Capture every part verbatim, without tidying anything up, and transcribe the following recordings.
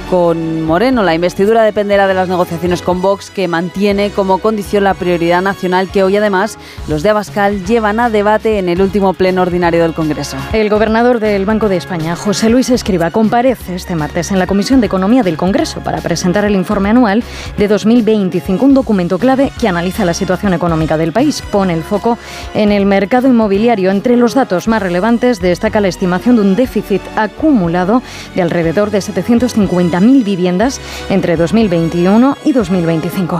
con Moreno. La investidura dependerá de las negociaciones con Vox, que mantiene como condición la prioridad nacional, que hoy además los de Abascal llevan a debate en el último pleno ordinario del Congreso. El gobernador del Banco de España, José Luis Escrivá, comparece este martes en la Comisión de Economía del Congreso para presentar el informe anual de dos mil veinticinco, un documento clave que analiza la situación económica del país. Pone el foco en el mercado inmobiliario. Entre los datos más relevantes destaca la estimación de un déficit acumulado de alrededor de setecientas cincuenta mil viviendas entre dos mil veintiuno y dos mil veinticinco.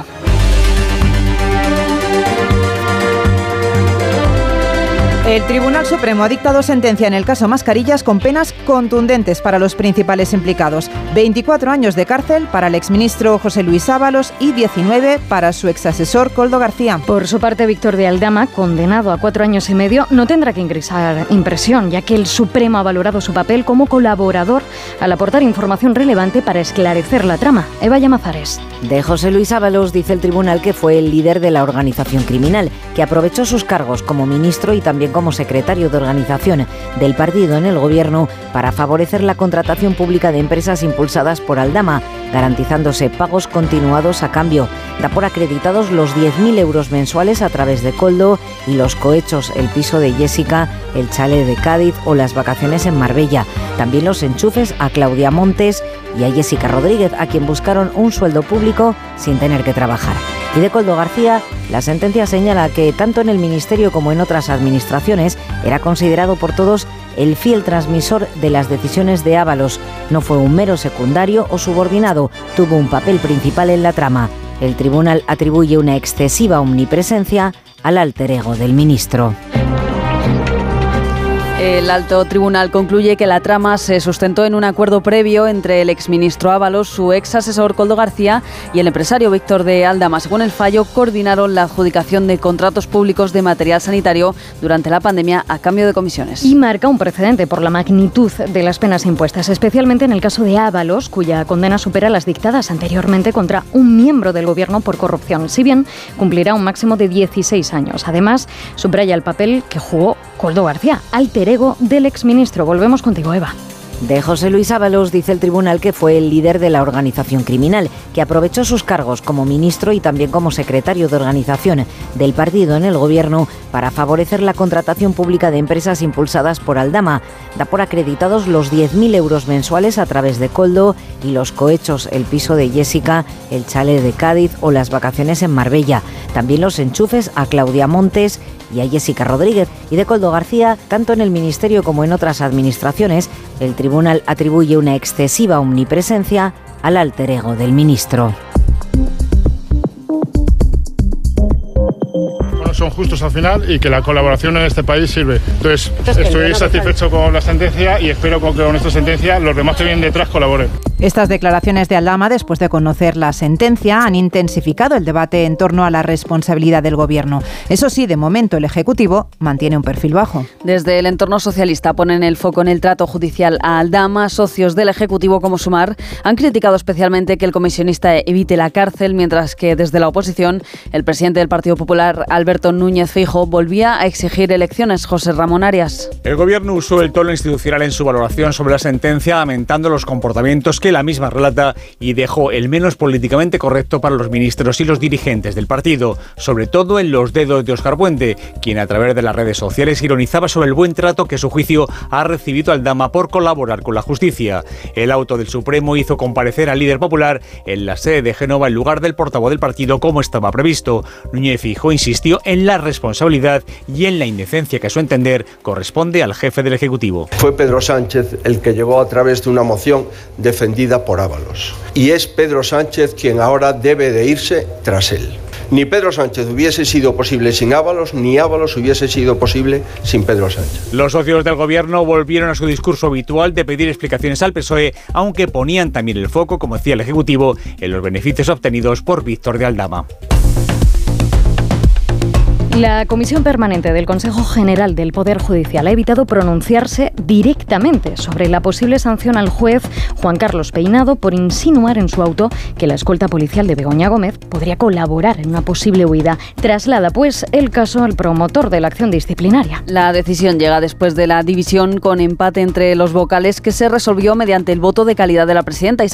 El Tribunal Supremo ha dictado sentencia en el caso Mascarillas con penas contundentes para los principales implicados. veinticuatro años de cárcel para el exministro José Luis Ábalos y diecinueve para su exasesor Koldo García. Por su parte, Víctor de Aldama, condenado a cuatro años y medio, no tendrá que ingresar impresión, ya que el Supremo ha valorado su papel como colaborador al aportar información relevante para esclarecer la trama. Eva Llamazares. De José Luis Ábalos dice el tribunal que fue el líder de la organización criminal, que aprovechó sus cargos como ministro y también como secretario de organización del partido en el gobierno para favorecer la contratación pública de empresas impulsadas por Aldama, garantizándose pagos continuados a cambio. Da por acreditados los diez mil euros mensuales a través de Koldo y los cohechos, el piso de Jessica, el chalet de Cádiz o las vacaciones en Marbella. También los enchufes a Claudia Montes y a Jessica Rodríguez, a quien buscaron un sueldo público sin tener que trabajar. Y de Koldo García, la sentencia señala que tanto en el Ministerio como en otras administraciones era considerado por todos el fiel transmisor de las decisiones de Ábalos. No fue un mero secundario o subordinado, tuvo un papel principal en la trama. El tribunal atribuye una excesiva omnipresencia al alter ego del ministro. El alto tribunal concluye que la trama se sustentó en un acuerdo previo entre el exministro Ábalos, su ex asesor Koldo García y el empresario Víctor de Aldama. Según el fallo, coordinaron la adjudicación de contratos públicos de material sanitario durante la pandemia a cambio de comisiones. Y marca un precedente por la magnitud de las penas impuestas, especialmente en el caso de Ábalos, cuya condena supera las dictadas anteriormente contra un miembro del gobierno por corrupción, si bien cumplirá un máximo de dieciséis años. Además, subraya el papel que jugó Koldo García, alter ego del exministro. Volvemos contigo, Eva. De José Luis Ábalos dice el tribunal que fue el líder de la organización criminal, que aprovechó sus cargos como ministro y también como secretario de organización del partido en el gobierno para favorecer la contratación pública de empresas impulsadas por Aldama. Da por acreditados los diez mil euros mensuales a través de Koldo y los cohechos, el piso de Jessica, el chalet de Cádiz o las vacaciones en Marbella. También los enchufes a Claudia Montes y a Jessica Rodríguez. Y de Koldo García, tanto en el Ministerio como en otras administraciones, el tribunal atribuye una excesiva omnipresencia al alter ego del ministro. Son justos al final y que la colaboración en este país sirve. Entonces, estoy satisfecho con la sentencia y espero que con esta sentencia los demás que vienen detrás colaboren. Estas declaraciones de Aldama, después de conocer la sentencia, han intensificado el debate en torno a la responsabilidad del Gobierno. Eso sí, de momento el Ejecutivo mantiene un perfil bajo. Desde el entorno socialista ponen el foco en el trato judicial a Aldama. Socios del Ejecutivo como Sumar han criticado especialmente que el comisionista evite la cárcel, mientras que desde la oposición el presidente del Partido Popular, Alberto Núñez Feijóo, volvía a exigir elecciones. José Ramón Arias. El Gobierno usó el tono institucional en su valoración sobre la sentencia, lamentando los comportamientos que la misma relata y dejó el menos políticamente correcto para los ministros y los dirigentes del partido, sobre todo en los dedos de Óscar Puente, quien a través de las redes sociales ironizaba sobre el buen trato que, a su juicio, ha recibido Aldama por colaborar con la justicia. El auto del Supremo hizo comparecer al líder popular en la sede de Génova en lugar del portavoz del partido, como estaba previsto. Núñez Feijóo insistió en la responsabilidad y en la indecencia que, a su entender, corresponde al jefe del Ejecutivo. Fue Pedro Sánchez el que llegó a través de una moción defendida por Ábalos. Y es Pedro Sánchez quien ahora debe de irse tras él. Ni Pedro Sánchez hubiese sido posible sin Ábalos, ni Ábalos hubiese sido posible sin Pedro Sánchez. Los socios del Gobierno volvieron a su discurso habitual de pedir explicaciones al P S O E, aunque ponían también el foco, como decía el Ejecutivo, en los beneficios obtenidos por Víctor de Aldama. La Comisión Permanente del Consejo General del Poder Judicial ha evitado pronunciarse directamente sobre la posible sanción al juez Juan Carlos Peinado por insinuar en su auto que la escolta policial de Begoña Gómez podría colaborar en una posible huida. Traslada, pues, el caso al promotor de la acción disciplinaria. La decisión llega después de la división con empate entre los vocales que se resolvió mediante el voto de calidad de la presidenta.